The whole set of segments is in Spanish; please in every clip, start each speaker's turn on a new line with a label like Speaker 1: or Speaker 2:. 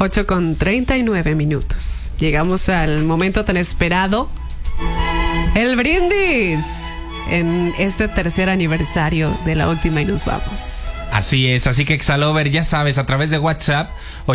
Speaker 1: 8:39. Llegamos al momento tan esperado, el brindis, en este tercer aniversario de La Última y Nos Vamos.
Speaker 2: Así es, así que Exalover, ya sabes, a través de WhatsApp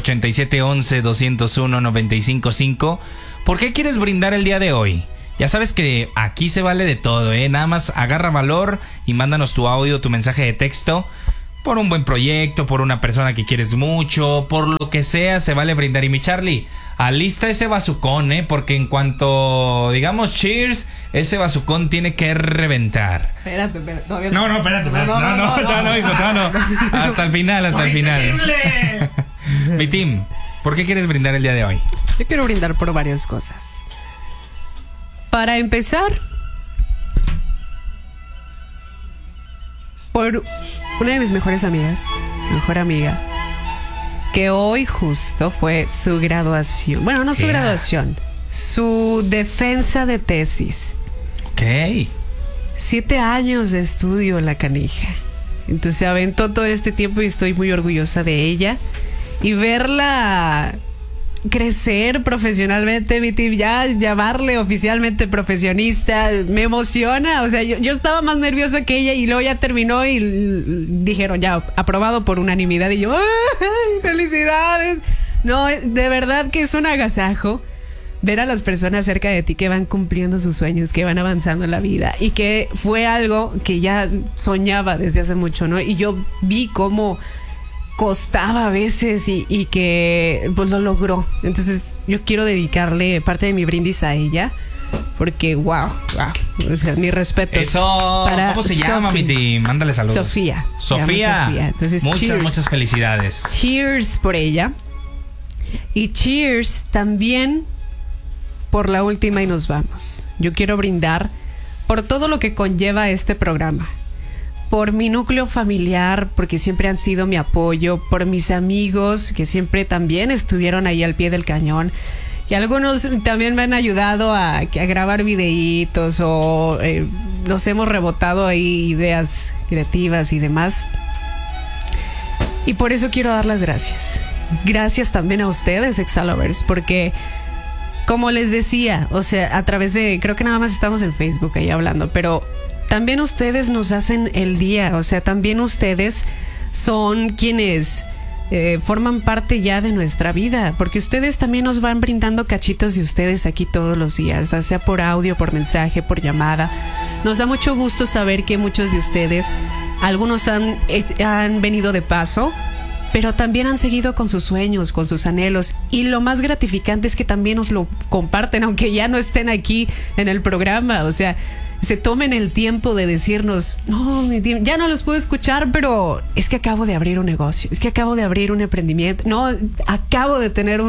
Speaker 2: 8711-201-955. ¿Por qué quieres brindar el día de hoy? Ya sabes que aquí se vale de todo, nada más agarra valor y mándanos tu audio, tu mensaje de texto. Por un buen proyecto, por una persona que quieres mucho, por lo que sea, se vale brindar. Y mi Charlie, alista ese bazucón, porque en cuanto digamos cheers, ese bazucón tiene que reventar.
Speaker 1: Espérate, todavía
Speaker 2: no. No, espérate. No, hijo, no. Hasta el final. Mi team, ¿por qué quieres brindar el día de hoy?
Speaker 1: Yo quiero brindar por varias cosas. Para empezar, por una de mis mejores amigas, mejor amiga, que hoy justo fue su graduación. Bueno, no su graduación, su defensa de tesis.
Speaker 2: Ok.
Speaker 1: 7 años de estudio, la canija. Entonces se aventó todo este tiempo y estoy muy orgullosa de ella. Y verla crecer profesionalmente, mi team, ya llamarle oficialmente profesionista, me emociona. O sea, yo estaba más nerviosa que ella y luego ya terminó y dijeron ya aprobado por unanimidad y yo ¡ay, felicidades! No, de verdad que es un agasajo ver a las personas cerca de ti que van cumpliendo sus sueños, que van avanzando en la vida y que fue algo que ya soñaba desde hace mucho, ¿no? Y yo vi cómo costaba a veces y que pues lo logró. Entonces yo quiero dedicarle parte de mi brindis a ella porque wow, o sea, mi respeto.
Speaker 2: Eso, para ¿cómo se llama, mi team? Mándale saludos.
Speaker 1: Sofía.
Speaker 2: Entonces, muchas felicidades.
Speaker 1: Cheers por ella y cheers también por La Última y Nos Vamos. Yo quiero brindar por todo lo que conlleva este programa, por mi núcleo familiar, porque siempre han sido mi apoyo, por mis amigos, que siempre también estuvieron ahí al pie del cañón, y algunos también me han ayudado a grabar videitos, o nos hemos rebotado ahí ideas creativas y demás. Y por eso quiero dar las gracias. Gracias también a ustedes, Exalovers, porque como les decía, o sea, a través de, creo que nada más estamos en Facebook ahí hablando, pero también ustedes nos hacen el día, o sea, también ustedes son quienes forman parte ya de nuestra vida, porque ustedes también nos van brindando cachitos de ustedes aquí todos los días, ya sea por audio, por mensaje, por llamada. Nos da mucho gusto saber que muchos de ustedes, algunos han venido de paso, pero también han seguido con sus sueños, con sus anhelos, y lo más gratificante es que también nos lo comparten, aunque ya no estén aquí en el programa, o sea, se tomen el tiempo de decirnos, no, ya no los puedo escuchar, pero es que acabo de abrir un negocio, es que acabo de abrir un emprendimiento, no, acabo de tener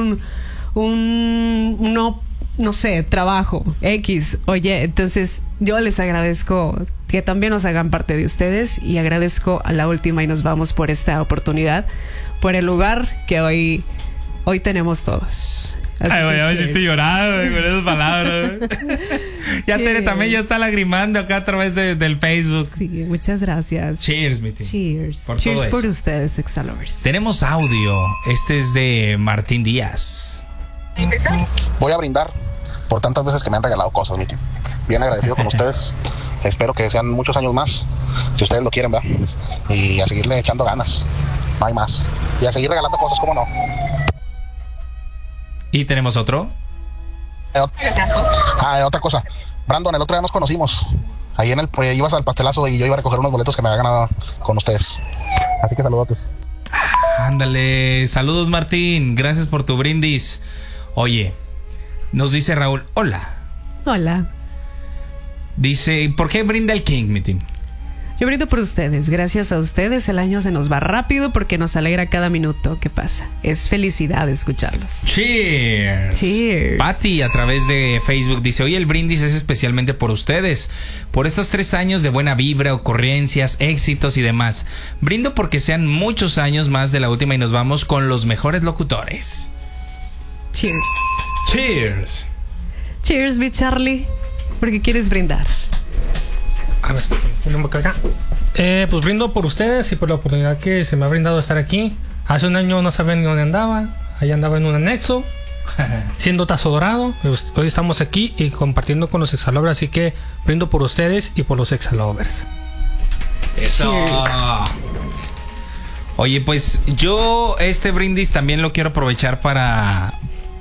Speaker 1: no sé, trabajo X, oye, entonces yo les agradezco que también nos hagan parte de ustedes, y agradezco a La Última y Nos Vamos por esta oportunidad, por el lugar que hoy tenemos todos.
Speaker 2: Ay, güey, a ver si estoy llorando con esas palabras. Ya Tere también ya está lagrimando acá a través del Facebook.
Speaker 1: Sí, muchas gracias.
Speaker 2: Cheers, mi team.
Speaker 1: Cheers. Cheers por ustedes, Exalovers.
Speaker 2: Tenemos audio. Este es de Martín Díaz.
Speaker 3: Voy a brindar por tantas veces que me han regalado cosas, mi team. Bien agradecido con ustedes. Espero que sean muchos años más, si ustedes lo quieren, ¿verdad? Y a seguirle echando ganas. No hay más. Y a seguir regalando cosas, ¿cómo no?
Speaker 2: ¿Y tenemos otro?
Speaker 3: Otra cosa. Brandon, el otro día nos conocimos. Ahí ibas al pastelazo y yo iba a recoger unos boletos que me había ganado con ustedes. Así que saludos.
Speaker 2: Ándale, saludos, Martín. Gracias por tu brindis. Oye, nos dice Raúl, hola.
Speaker 1: Hola.
Speaker 2: Dice, ¿por qué brinda el King, mi team?
Speaker 1: Yo brindo por ustedes. Gracias a ustedes el año se nos va rápido porque nos alegra cada minuto que pasa. Es felicidad escucharlos.
Speaker 2: Cheers.
Speaker 1: Cheers.
Speaker 2: Patty a través de Facebook dice, hoy el brindis es especialmente por ustedes, por estos 3 años de buena vibra, ocurrencias, éxitos y demás. Brindo porque sean muchos años más de La Última y Nos Vamos con los mejores locutores.
Speaker 1: Cheers.
Speaker 2: Cheers.
Speaker 1: Cheers, mi Charlie. ¿Por qué quieres brindar?
Speaker 4: A ver, acá. Pues brindo por ustedes y por la oportunidad que se me ha brindado de estar aquí. Hace un año no sabía ni dónde andaba. Ahí andaba en un anexo, siendo tazo dorado. Hoy estamos aquí y compartiendo con los exalovers. Así que brindo por ustedes y por los exalovers.
Speaker 2: Eso. Oye, pues yo este brindis también lo quiero aprovechar para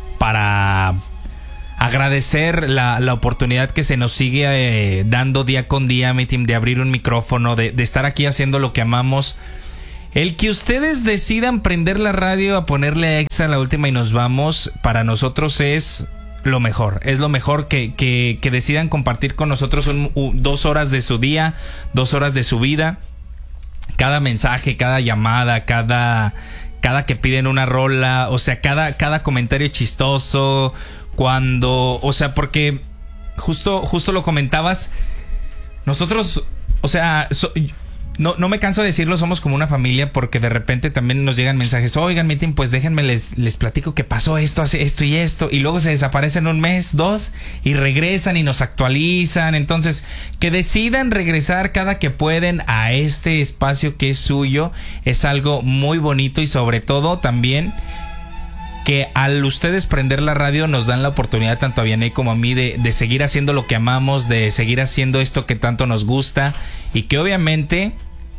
Speaker 2: agradecer la oportunidad que se nos sigue dando día con día, mi team, de abrir un micrófono, de estar aquí haciendo lo que amamos. El que ustedes decidan prender la radio, a ponerle Exa la última y nos vamos, para nosotros es lo mejor. Es lo mejor que decidan compartir con nosotros 2 horas de su día, 2 horas de su vida. Cada mensaje, cada llamada, cada que piden una rola, o sea, cada comentario chistoso, o sea, porque justo lo comentabas, nosotros, o sea, no me canso de decirlo, somos como una familia, porque de repente también nos llegan mensajes, oigan, mi team, pues déjenme les platico que pasó esto, hace esto y esto, y luego se desaparecen 1 mes, 2, y regresan y nos actualizan. Entonces, que decidan regresar cada que pueden a este espacio que es suyo, es algo muy bonito, y sobre todo también que al ustedes prender la radio nos dan la oportunidad, tanto a Vianey como a mí, de seguir haciendo lo que amamos, de seguir haciendo esto que tanto nos gusta, y que obviamente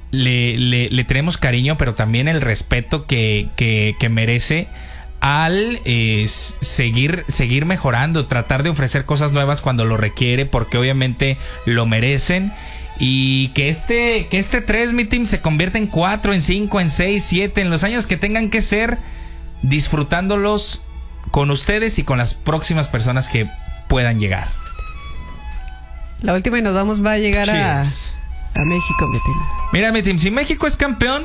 Speaker 2: le tenemos cariño, pero también el respeto que merece al seguir mejorando, tratar de ofrecer cosas nuevas cuando lo requiere, porque obviamente lo merecen. Y que este 3, mi team, se convierta en 4, en 5, en 6, 7, en los años que tengan que ser, disfrutándolos con ustedes y con las próximas personas que puedan llegar.
Speaker 1: La última y nos vamos va a llegar a México, mi team.
Speaker 2: Mira, mi team, si México es campeón,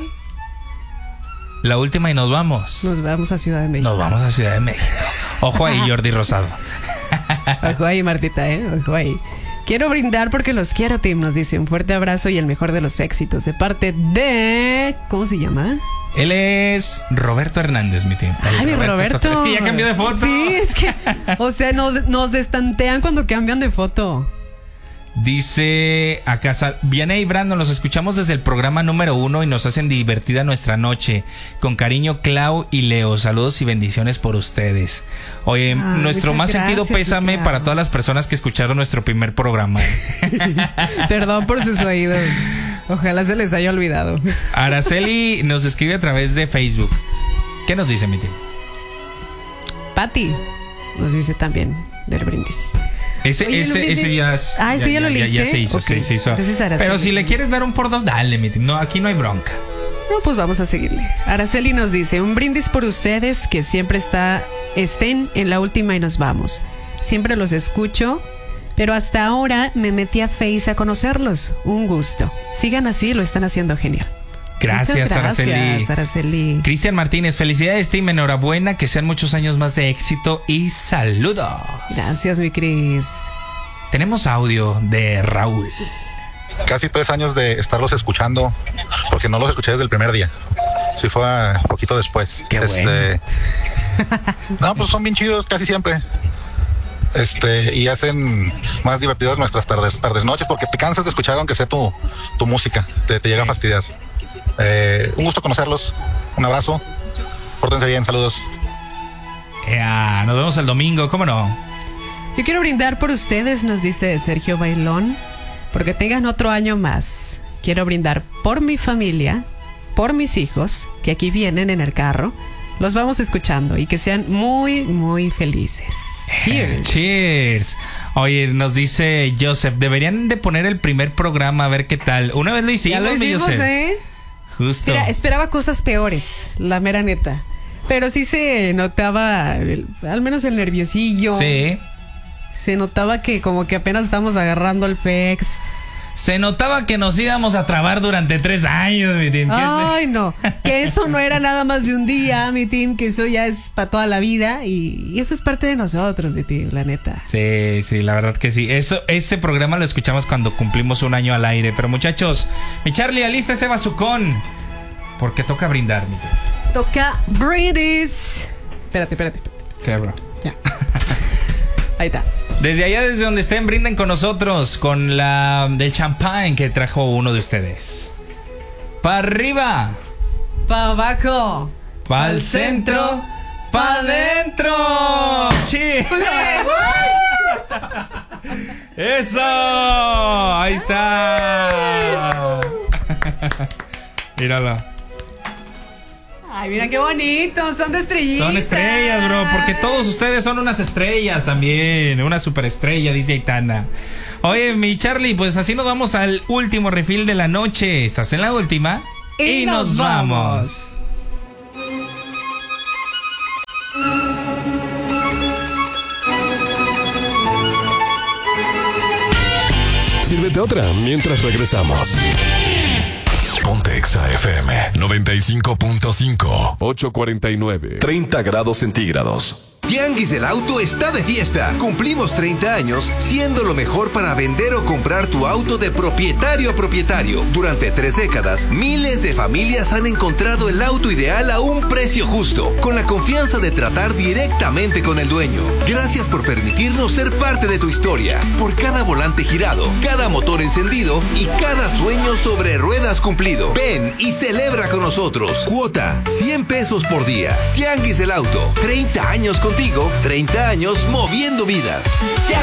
Speaker 2: la última y nos vamos.
Speaker 1: Nos vamos a Ciudad de México.
Speaker 2: Nos vamos a Ciudad de México. Ojo ahí, Jordi Rosado.
Speaker 1: Ojo ahí, Martita, ojo ahí. Quiero brindar porque los quiero, team. Nos dice un fuerte abrazo y el mejor de los éxitos de parte de... ¿Cómo se llama?
Speaker 2: Él es Roberto Hernández, mi team.
Speaker 1: Ay, mi Roberto.
Speaker 2: Es que ya cambió de foto.
Speaker 1: Sí, es que, o sea, nos destantean cuando cambian de foto.
Speaker 2: Dice acá, Vianey y Brandon, los escuchamos desde el programa número 1 y nos hacen divertida nuestra noche. Con cariño, Clau y Leo. Saludos y bendiciones por ustedes. Oye, nuestro más sentido pésame para todas las personas que escucharon nuestro primer programa.
Speaker 1: Perdón por sus oídos. Ojalá se les haya olvidado.
Speaker 2: Araceli nos escribe a través de Facebook. ¿Qué nos dice, mi tío?
Speaker 1: Patti nos dice también del brindis.
Speaker 2: Ese ya es,
Speaker 1: ese ya lo leíste.
Speaker 2: Ya se hizo,
Speaker 1: okay.
Speaker 2: se hizo.
Speaker 1: Entonces,
Speaker 2: pero si le quieres dar un por 2, dale, mi tío. No, aquí no hay bronca.
Speaker 1: No, pues vamos a seguirle. Araceli nos dice, un brindis por ustedes, que siempre estén en la última y nos vamos. Siempre los escucho, pero hasta ahora me metí a Face a conocerlos. Un gusto. Sigan así, lo están haciendo genial.
Speaker 2: Gracias,
Speaker 1: Araceli.
Speaker 2: Cristian Martínez, felicidades, team, enhorabuena, que sean muchos años más de éxito y saludos.
Speaker 1: Gracias, mi Cris.
Speaker 2: Tenemos audio de Raúl.
Speaker 3: Casi 3 años de estarlos escuchando, porque no los escuché desde el primer día. Sí, fue poquito después.
Speaker 2: Qué bueno.
Speaker 3: No, pues son bien chidos casi siempre. Y hacen más divertidas nuestras tardes noches, porque te cansas de escuchar aunque sea tu música, te llega a fastidiar. Un gusto conocerlos, un abrazo, pórtense bien, saludos.
Speaker 2: Nos vemos el domingo, ¿cómo no?
Speaker 1: Yo quiero brindar por ustedes, nos dice Sergio Bailón, porque tengan otro año más. Quiero brindar por mi familia, por mis hijos, que aquí vienen en el carro, los vamos escuchando y que sean muy, muy felices. Cheers.
Speaker 2: Cheers. Oye, nos dice Joseph, deberían de poner el primer programa a ver qué tal. Una vez lo hicimos,
Speaker 1: ya lo hicimos,
Speaker 2: Joseph. Justo.
Speaker 1: Mira, esperaba cosas peores, la mera neta. Pero sí se notaba, al menos el nerviosillo.
Speaker 2: Sí.
Speaker 1: Se notaba que como que apenas estamos agarrando el pex.
Speaker 2: Se notaba que nos íbamos a trabar durante 3 años, mi team.
Speaker 1: Ay, no. Que eso no era nada más de un día, mi team. Que eso ya es para toda la vida. Y eso es parte de nosotros, mi team, la neta.
Speaker 2: Sí, la verdad que sí. Ese programa lo escuchamos cuando cumplimos 1 año al aire. Pero muchachos, mi Charlie, alista ese bazucón, porque toca brindar, mi team.
Speaker 1: Toca brindis. Espérate.
Speaker 2: ¿Qué, bro?
Speaker 1: Ya. Ahí está.
Speaker 2: Desde allá, desde donde estén, brinden con nosotros con del champán que trajo uno de ustedes. ¡Pa' arriba!
Speaker 1: ¡Pa' abajo!
Speaker 2: ¡Pa' el centro! ¡Pa' dentro! ¡Sí! ¡Eso! ¡Ahí está! Míralo.
Speaker 1: Ay, mira qué bonito, son de estrellitas.
Speaker 2: Son estrellas, bro, porque todos ustedes son unas estrellas también. Una superestrella, dice Aitana. Oye, mi Charlie, pues así nos vamos al último refill de la noche. Estás en la última. Y nos vamos.
Speaker 5: Sírvete otra mientras regresamos. Ponte Exa FM 95.5 849 30 grados centígrados.
Speaker 6: Tianguis del Auto está de fiesta. Cumplimos 30 años siendo lo mejor para vender o comprar tu auto de propietario a propietario. Durante 3 décadas, miles de familias han encontrado el auto ideal a un precio justo, con la confianza de tratar directamente con el dueño. Gracias por permitirnos ser parte de tu historia. Por cada volante girado, cada motor encendido y cada sueño sobre ruedas cumplido. Ven y celebra con nosotros. Cuota, 100 pesos por día. Tianguis del Auto, 30 años contigo, 30 años moviendo vidas. ¡Ya!